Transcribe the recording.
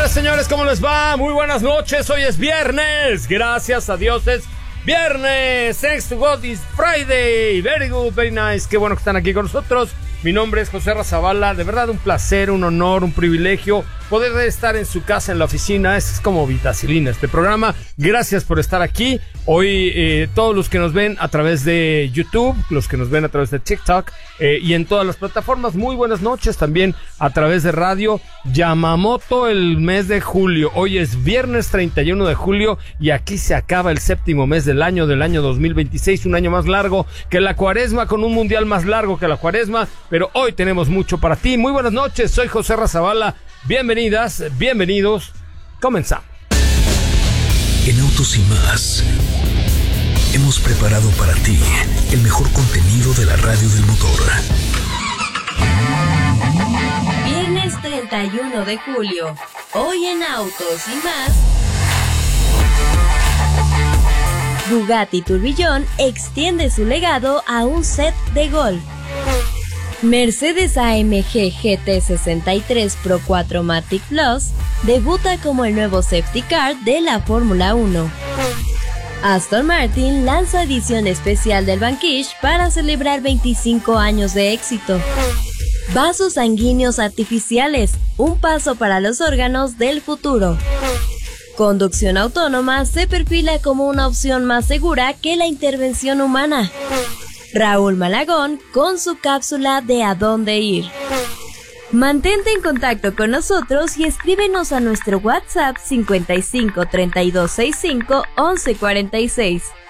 Señoras, señores, ¿cómo les va? Muy buenas noches, hoy es viernes. Gracias a Dios es viernes. Thanks to God it's Friday. Very good, very nice. Qué bueno que están aquí con nosotros. Mi nombre es José Razabala. De verdad un placer, un honor, un privilegio poder estar en su casa, en la oficina. Es como vitacilina este programa. Gracias por estar aquí. Hoy todos los que nos ven a través de YouTube, los que nos ven a través de TikTok y en todas las plataformas, muy buenas noches. También a través de radio Yamamoto el mes de julio. Hoy es viernes 31 de julio y aquí se acaba el séptimo mes del año 2026. Un año más largo que la cuaresma, con un mundial más largo que la cuaresma. Pero hoy tenemos mucho para ti. Muy buenas noches, soy José Razabala. Bienvenidas, bienvenidos. Comenzamos. En Autos y Más hemos preparado para ti el mejor contenido de la radio del motor. Viernes 31 de julio. Hoy en Autos y Más. Bugatti Tourbillon extiende su legado a un set de golf. Mercedes AMG GT63 Pro 4 Matic Plus debuta como el nuevo safety car de la Fórmula 1. Aston Martin lanza edición especial del Vanquish para celebrar 25 años de éxito. Vasos sanguíneos artificiales, un paso para los órganos del futuro. Conducción autónoma se perfila como una opción más segura que la intervención humana. Raúl Malagón con su cápsula de A Dónde Ir. Mantente en contacto con nosotros y escríbenos a nuestro WhatsApp 55 32 65 11 46.